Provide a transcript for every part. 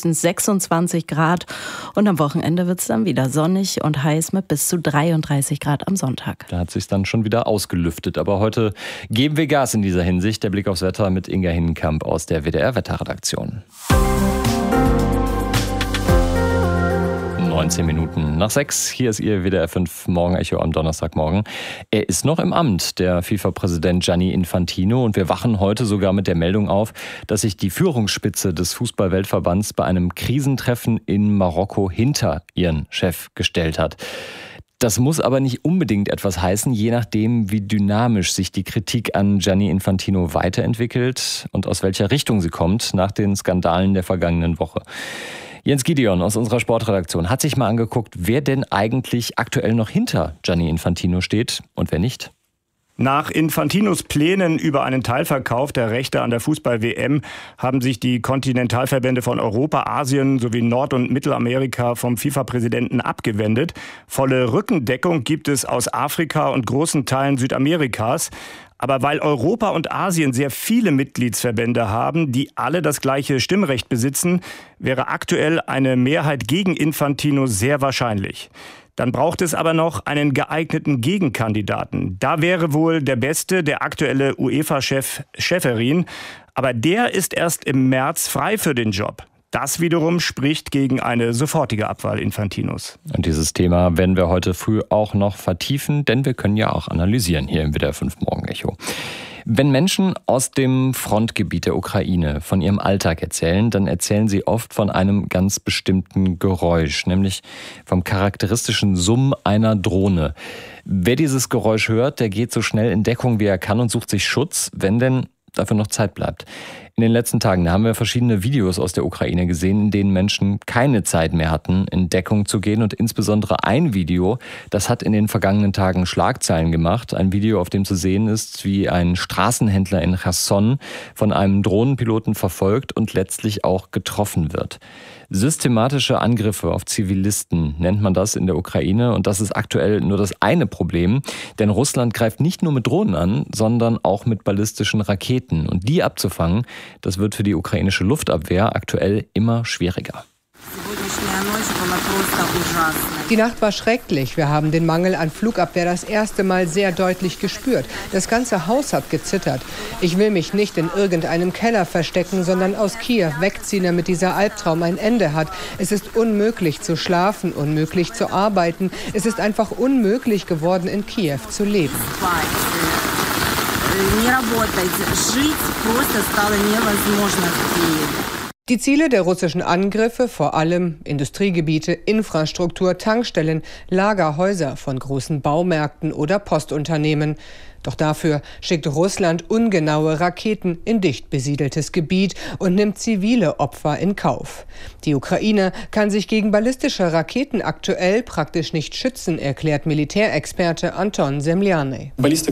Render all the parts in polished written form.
höchstens 26 Grad. Und am Wochenende wird es dann wieder sonnig und heiß mit bis zu 33 Grad am Sonntag. Da hat es sich dann schon wieder ausgelüftet. Aber heute geben wir Gas in dieser Hinsicht. Der Blick aufs Wetter mit Inga Hinnenkamp aus der WDR-Wetterredaktion. 19 Minuten nach 6. Hier ist Ihr WDR 5 Morgenecho am Donnerstagmorgen. Er ist noch im Amt, der FIFA-Präsident Gianni Infantino. Und wir wachen heute sogar mit der Meldung auf, dass sich die Führungsspitze des Fußball-Weltverbands bei einem Krisentreffen in Marokko hinter ihren Chef gestellt hat. Das muss aber nicht unbedingt etwas heißen, je nachdem, wie dynamisch sich die Kritik an Gianni Infantino weiterentwickelt und aus welcher Richtung sie kommt nach den Skandalen der vergangenen Woche. Jens Gideon aus unserer Sportredaktion hat sich mal angeguckt, wer denn eigentlich aktuell noch hinter Gianni Infantino steht und wer nicht. Nach Infantinos Plänen über einen Teilverkauf der Rechte an der Fußball-WM haben sich die Kontinentalverbände von Europa, Asien sowie Nord- und Mittelamerika vom FIFA-Präsidenten abgewendet. Volle Rückendeckung gibt es aus Afrika und großen Teilen Südamerikas. Aber weil Europa und Asien sehr viele Mitgliedsverbände haben, die alle das gleiche Stimmrecht besitzen, wäre aktuell eine Mehrheit gegen Infantino sehr wahrscheinlich. Dann braucht es aber noch einen geeigneten Gegenkandidaten. Da wäre wohl der Beste, der aktuelle UEFA-Chef Schäferin. Aber der ist erst im März frei für den Job. Das wiederum spricht gegen eine sofortige Abwahl Infantinos. Und dieses Thema werden wir heute früh auch noch vertiefen, denn wir können ja auch analysieren hier im WDR 5 Morgenecho. Wenn Menschen aus dem Frontgebiet der Ukraine von ihrem Alltag erzählen, dann erzählen sie oft von einem ganz bestimmten Geräusch, nämlich vom charakteristischen Summen einer Drohne. Wer dieses Geräusch hört, der geht so schnell in Deckung, wie er kann und sucht sich Schutz, wenn denn dafür noch Zeit bleibt. In den letzten Tagen haben wir verschiedene Videos aus der Ukraine gesehen, in denen Menschen keine Zeit mehr hatten, in Deckung zu gehen. Und insbesondere ein Video, das hat in den vergangenen Tagen Schlagzeilen gemacht. Ein Video, auf dem zu sehen ist, wie ein Straßenhändler in Cherson von einem Drohnenpiloten verfolgt und letztlich auch getroffen wird. Systematische Angriffe auf Zivilisten nennt man das in der Ukraine. Und das ist aktuell nur das eine Problem. Denn Russland greift nicht nur mit Drohnen an, sondern auch mit ballistischen Raketen. Und die abzufangen, das wird für die ukrainische Luftabwehr aktuell immer schwieriger. Die Nacht war schrecklich. Wir haben den Mangel an Flugabwehr das erste Mal sehr deutlich gespürt. Das ganze Haus hat gezittert. Ich will mich nicht in irgendeinem Keller verstecken, sondern aus Kiew wegziehen, damit dieser Albtraum ein Ende hat. Es ist unmöglich zu schlafen, unmöglich zu arbeiten. Es ist einfach unmöglich geworden, in Kiew zu leben. Die Ziele der russischen Angriffe, vor allem Industriegebiete, Infrastruktur, Tankstellen, Lagerhäuser von großen Baumärkten oder Postunternehmen. Doch dafür schickt Russland ungenaue Raketen in dicht besiedeltes Gebiet und nimmt zivile Opfer in Kauf. Die Ukraine kann sich gegen ballistische Raketen aktuell praktisch nicht schützen, erklärt Militärexperte Anton Semlianej.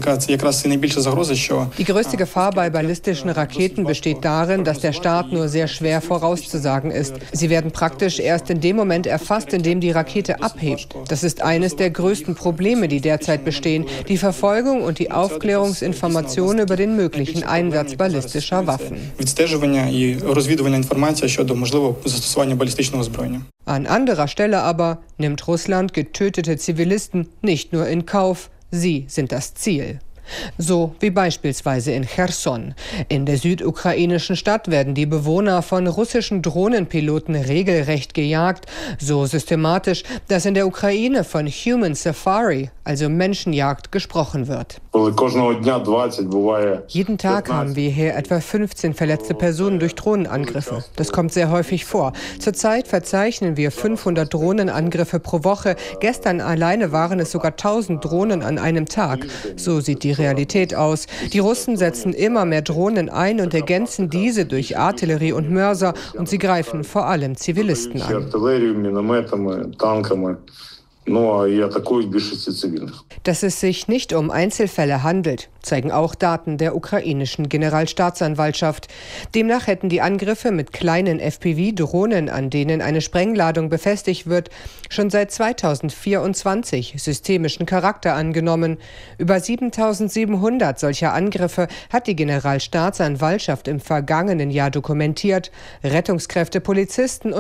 Die größte Gefahr bei ballistischen Raketen besteht darin, dass der Start nur sehr schwer vorauszusagen ist. Sie werden praktisch erst in dem Moment erfasst, in dem die Rakete abhebt. Das ist eines der größten Probleme, die derzeit bestehen. Die Verfolgung und die Aufklärungsinformationen über den möglichen Einsatz ballistischer Waffen. An anderer Stelle aber nimmt Russland getötete Zivilisten nicht nur in Kauf, sie sind das Ziel. So wie beispielsweise in Cherson. In der südukrainischen Stadt werden die Bewohner von russischen Drohnenpiloten regelrecht gejagt. So systematisch, dass in der Ukraine von Human Safari, also Menschenjagd, gesprochen wird. Jeden Tag haben wir hier etwa 15 verletzte Personen durch Drohnenangriffe. Das kommt sehr häufig vor. Zurzeit verzeichnen wir 500 Drohnenangriffe pro Woche. Gestern alleine waren es sogar 1000 Drohnen an einem Tag. So sieht die Realität aus. Die Russen setzen immer mehr Drohnen ein und ergänzen diese durch Artillerie und Mörser und sie greifen vor allem Zivilisten an. Dass es sich nicht um Einzelfälle handelt, zeigen auch Daten der ukrainischen Generalstaatsanwaltschaft. Demnach hätten die Angriffe mit kleinen FPV-Drohnen, an denen eine Sprengladung befestigt wird, schon seit 2024 systemischen Charakter angenommen. Über 7.700 solcher Angriffe hat die Generalstaatsanwaltschaft im vergangenen Jahr dokumentiert. Rettungskräfte, Polizisten